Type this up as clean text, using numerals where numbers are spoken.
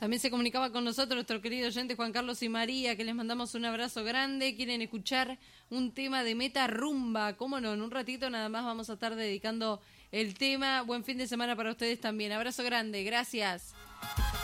También se comunicaba con nosotros nuestro querido oyente Juan Carlos y María, que les mandamos un abrazo grande. Quieren escuchar un tema de Meta Rumba. Cómo no, en un ratito nada más vamos a estar dedicando el tema. Buen fin de semana para ustedes también. Abrazo grande, gracias.